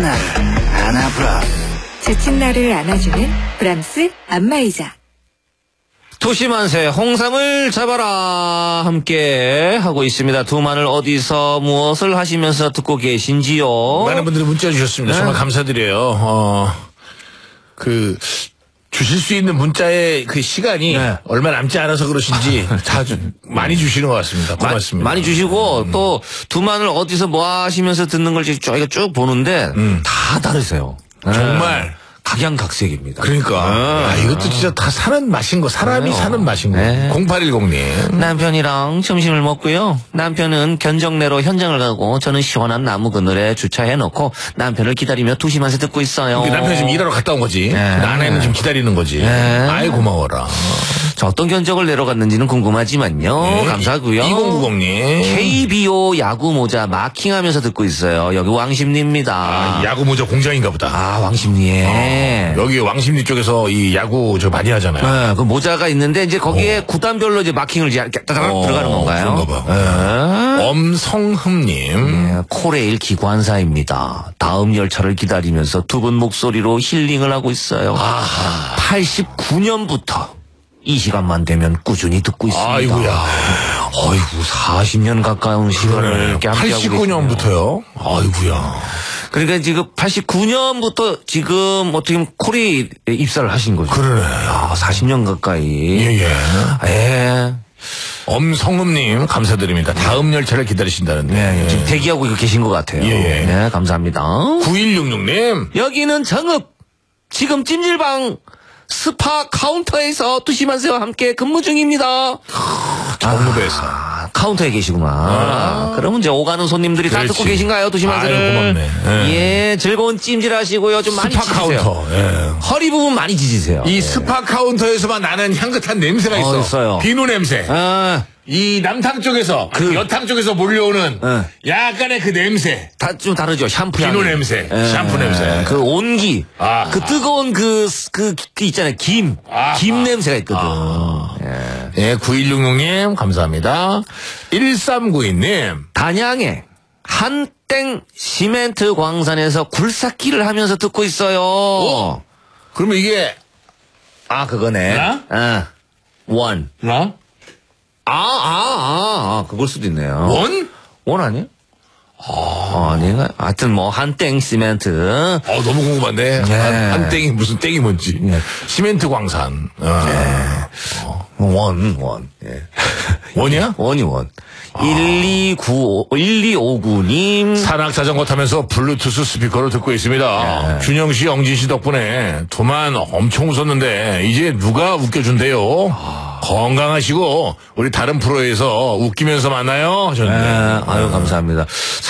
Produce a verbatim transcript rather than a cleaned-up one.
나를 안아브라. 지친 나를 안아주는 브람스 안마의자. 토시만세 홍삼을 잡아라 함께 하고 있습니다. 두만을 어디서 무엇을 하시면서 듣고 계신지요? 많은 분들이 문자 주셨습니다. 네. 정말 감사드려요. 어, 그 주실 수 있는 문자의 그 시간이 네. 얼마 남지 않아서 그러신지 자주 많이 주시는 것 같습니다. 고맙습니다. 많이 주시고 또 두만을 어디서 뭐 하시면서 듣는 걸 저희가 쭉 보는데 음. 다 다르세요. 정말. 각양각색입니다. 그러니까 아, 이것도 진짜 다 사는 맛인 거, 사람이 그래요. 사는 맛인 거. 네. 공팔일공님. 남편이랑 점심을 먹고요. 남편은 견적내러 현장을 가고 저는 시원한 나무 그늘에 주차해놓고 남편을 기다리며 두시만세 듣고 있어요. 남편이 지금 일하러 갔다 온 거지. 네. 아내는 지금 기다리는 거지. 네. 아이 고마워라. 자, 어떤 견적을 내러 갔는지는 궁금하지만요. 네. 감사하고요. 이공구공님. 케이비오 야구 모자 마킹하면서 듣고 있어요. 여기 왕십리입니다. 아, 야구 모자 공장인가 보다. 아, 왕십리에. 여기 왕십리 쪽에서 이 야구 저 많이 하잖아요. 네, 그 모자가 있는데 이제 거기에 어. 구단별로 이제 마킹을 이제 따다닥 어, 들어가는 건가요? 그런가 봐. 네. 엄성흠님. 네, 코레일 기관사입니다. 다음 열차를 기다리면서 두 분 목소리로 힐링을 하고 있어요. 아하. 팔십구 년부터 이 시간만 되면 꾸준히 듣고 있습니다. 아이고야. 어이구, 사십 년 가까운 시간을 이렇게 함께하고 팔십구 계시네요. 년부터요? 아이고야. 그러니까 지금 팔십구 년부터 지금 어떻게 보면 코레일에 입사를 하신 거죠. 그러네. 야, 사십 년 가까이. 예, 예. 예. 엄성흠님, 감사드립니다. 다음 열차를 기다리신다는데. 네, 지금 대기하고 계신 것 같아요. 예, 예. 네, 감사합니다. 구일육육님. 여기는 정읍. 지금 찜질방 스파 카운터에서 두시만세와 함께 근무 중입니다. 정읍에서. 아, 카운터에 계시구나. 아, 그러면 이제 오가는 손님들이 다 그렇지. 듣고 계신가요, 두시만세를? 아유, 고맙네. 예. 예, 즐거운 찜질하시고요. 좀 많이 스파 짖으세요. 카운터. 예. 허리 부분 많이 짖으세요. 이 스파 카운터에서만 나는 향긋한 냄새가 있어. 어, 있어요. 비누 냄새. 아, 이 남탕 쪽에서, 그 여탕 쪽에서 몰려오는 예. 약간의 그 냄새. 다 좀 다르죠. 샴푸 비누 향이. 냄새, 예, 샴푸 냄새. 그 온기. 아. 그 뜨거운 그, 그, 그 있잖아요. 김. 아. 김 냄새가 있거든. 예. 예, 구일육육님, 감사합니다. 일삼구이님. 단양에 한땡 시멘트 광산에서 굴삭기를 하면서 듣고 있어요. 오. 그러면 이게, 아, 그거네. 나? 아, 원. 나? 아, 아, 아, 아, 그걸 수도 있네요. 원? 원 아니에요? 아, 아닌가? 하여튼 뭐, 한땡 시멘트. 어, 너무 궁금한데. 네. 한, 한 땡이 무슨 땡이 뭔지. 네. 시멘트 광산. 어. 원, 원. 예. 원이야? 원이 원. 일이구오, 일이오구님. 산악 자전거 타면서 블루투스 스피커로 듣고 있습니다. 준영 씨, 영진 씨 덕분에 두만 엄청 웃었는데 이제 누가 웃겨준대요? 건강하시고 우리 다른 프로에서 웃기면서 만나요 하셨는데. 예, 아유, 감사합니다.